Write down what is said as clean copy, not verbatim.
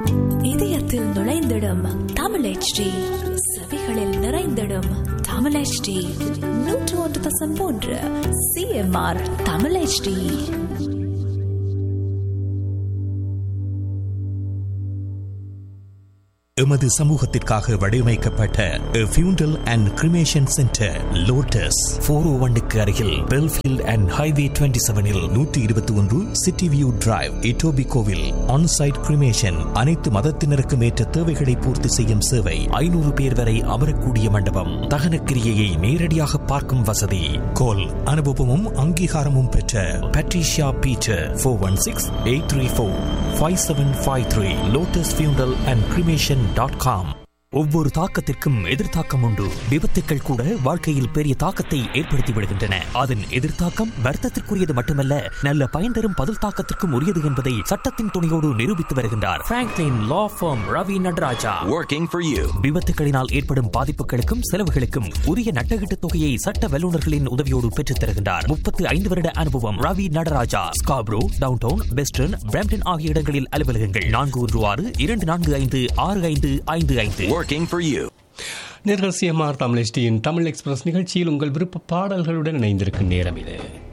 இதயத்தில் நுழைந்திடும் தமிழ் HD, செவிகளில் நிறைந்திடும் Tamil HD. 101.3 CMR Tamil HD. எமது சமூகத்திற்காக வடிவமைக்கப்பட்ட ஃபியூண்டல் அண்ட் கிரிமேஷன் சென்டர் லோட்டஸ் 401க்கு அருகில் Belfield and highway 27இல் 121 city view drive இட்டோபிகோவில் on-site cremation. அனைத்து மதத்தினருக்கும் ஏற்ற தேவைகளை பூர்த்தி செய்யும் சேவை. 500 பேர் வரை அமரக்கூடிய மண்டபம். தகன கிரியையை நேரடியாக பார்க்கும் வசதி. கோல் அனுபவமும் அங்கீகாரமும் பெற்ற பட்ரிஷியா பீட்டர் 416-834-5753 லோட்டஸ் ஃபியூண்டல் அண்ட் கிரிமேஷன் .com. ஒவ்வொரு தாக்கத்திற்கும் எதிர்த்தாக்கம் உண்டு. விபத்துக்கள் கூட வாழ்க்கையில் பெரிய தாக்கத்தை ஏற்படுத்தி விடுகின்றன. அதன் எதிர்த்தாக்கம் வருத்தத்திற்குரியது மட்டுமல்ல, நல்ல பயன் தரும் பதில் தாக்கத்திற்கும் உரியது என்பதை சட்டத்தின் துணையோடு நிரூபித்து வருகின்றார் Franklin law form Ravi Nataraja. Working for you. விபத்துகளினால் ஏற்படும் பாதிப்புகளுக்கும் செலவுகளுக்கும் உரிய நட்டகீட்டு தொகையை சட்ட வல்லுநர்களின் உதவியோடு பெற்றுத் தருகின்றார். 35 வருட அனுபவம். Ravi Nataraja. Scarborough, downtown, western, Brampton ஆகிய இடங்களில் அலுவலகங்கள். 416-245-6555. Working for you. நேர்கள் CMR தமிழ் HDயின் தமிழ் எக்ஸ்பிரஸ் நிகழ்ச்சியில் உங்கள் விருப்ப பாடல்களுடன் இணைந்திருக்கும் நேரம் இது.